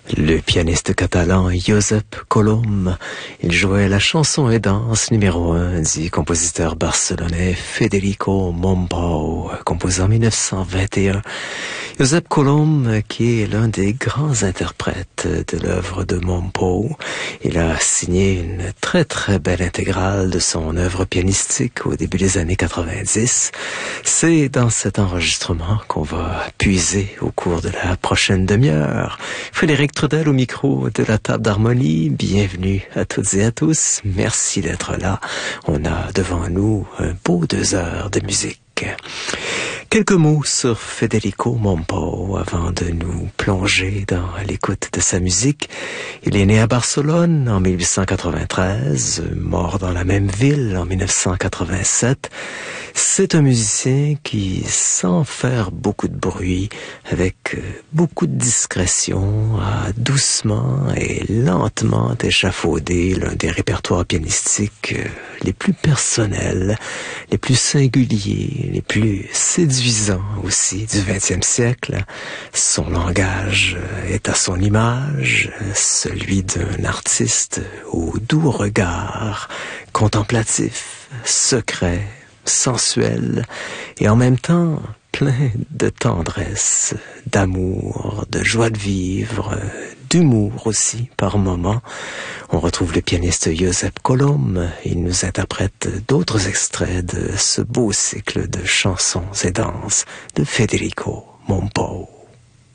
Le pianiste catalan Josep Colom, il jouait la chanson et danse numéro 1 du compositeur barcelonais Federico Mompou, composé en 1921. Josep Colom, qui est l'un des grands interprètes de l'œuvre de Mompou, il a signé une très très belle intégrale de son œuvre pianistique au début des années 90. C'est dans cet enregistrement qu'on va puiser au cours de la prochaine demi-heure. Frédéric Trudel au micro de la table d'harmonie. Bienvenue à toutes et à tous. Merci d'être là. On a devant nous un beau 2 heures de musique. Quelques mots sur Federico Mompou avant de nous plonger dans l'écoute de sa musique. Il est né à Barcelone en 1893, mort dans la même ville en 1987. C'est un musicien qui, sans faire beaucoup de bruit, avec beaucoup de discrétion, a doucement et lentement échafaudé l'un des répertoires pianistiques les plus personnels, les plus singuliers, les plus séduisants aussi du XXe siècle. Son langage est à son image, celui d'un artiste au doux regard, contemplatif, secret, sensuel et en même temps plein de tendresse, d'amour, de joie de vivre, d'humour aussi par moments. On retrouve le pianiste Josep Colom. Il nous interprète d'autres extraits de ce beau cycle de chansons et danses de Federico Mompou.